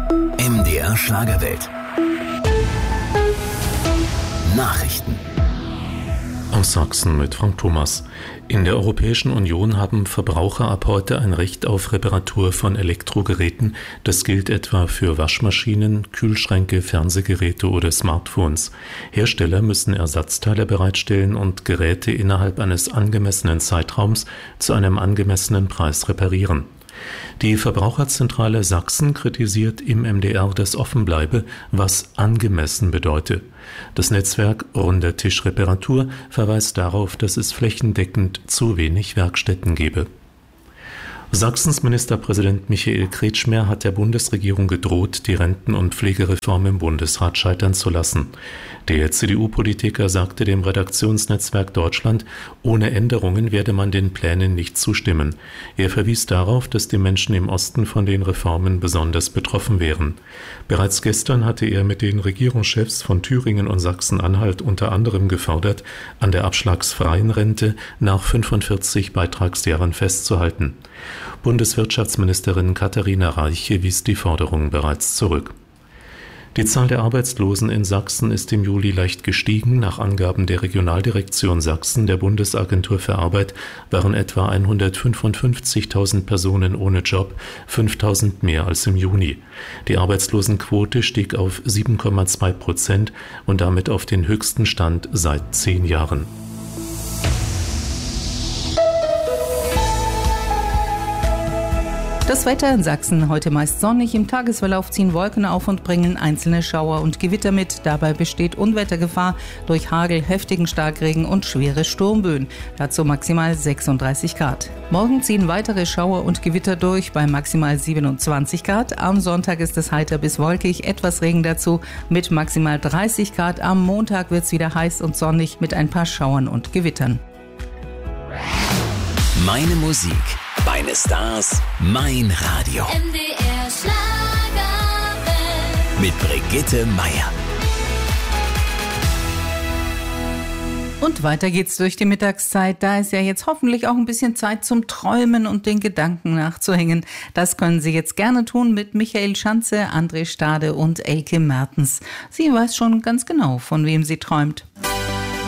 MDR Schlagerwelt. Nachrichten. Aus Sachsen mit Frank Thomas. In der Europäischen Union haben Verbraucher ab heute ein Recht auf Reparatur von Elektrogeräten. Das gilt etwa für Waschmaschinen, Kühlschränke, Fernsehgeräte oder Smartphones. Hersteller müssen Ersatzteile bereitstellen und Geräte innerhalb eines angemessenen Zeitraums zu einem angemessenen Preis reparieren. Die Verbraucherzentrale Sachsen kritisiert im MDR, dass offen bleibe, was angemessen bedeutet. Das Netzwerk Runder Tisch Reparatur verweist darauf, dass es flächendeckend zu wenig Werkstätten gebe. Sachsens Ministerpräsident Michael Kretschmer hat der Bundesregierung gedroht, die Renten- und Pflegereform im Bundesrat scheitern zu lassen. Der CDU-Politiker sagte dem Redaktionsnetzwerk Deutschland, ohne Änderungen werde man den Plänen nicht zustimmen. Er verwies darauf, dass die Menschen im Osten von den Reformen besonders betroffen wären. Bereits gestern hatte er mit den Regierungschefs von Thüringen und Sachsen-Anhalt unter anderem gefordert, an der abschlagsfreien Rente nach 45 Beitragsjahren festzuhalten. Bundeswirtschaftsministerin Katharina Reiche wies die Forderung bereits zurück. Die Zahl der Arbeitslosen in Sachsen ist im Juli leicht gestiegen. Nach Angaben der Regionaldirektion Sachsen der Bundesagentur für Arbeit waren etwa 155.000 Personen ohne Job, 5.000 mehr als im Juni. Die Arbeitslosenquote stieg auf 7,2% und damit auf den höchsten Stand seit 10 Jahren. Das Wetter in Sachsen heute meist sonnig, im Tagesverlauf ziehen Wolken auf und bringen einzelne Schauer und Gewitter mit. Dabei besteht Unwettergefahr durch Hagel, heftigen Starkregen und schwere Sturmböen. Dazu maximal 36 Grad. Morgen ziehen weitere Schauer und Gewitter durch bei maximal 27 Grad. Am Sonntag ist es heiter bis wolkig, etwas Regen dazu mit maximal 30 Grad. Am Montag wird es wieder heiß und sonnig mit ein paar Schauern und Gewittern. Meine Musik, meine Stars, mein Radio. MDR Schlagerwelt. Mit Brigitte Meier. Und weiter geht's durch die Mittagszeit. Da ist ja jetzt hoffentlich auch ein bisschen Zeit zum Träumen und den Gedanken nachzuhängen. Das können Sie jetzt gerne tun mit Michael Schanze, André Stade und Elke Mertens. Sie weiß schon ganz genau, von wem sie träumt.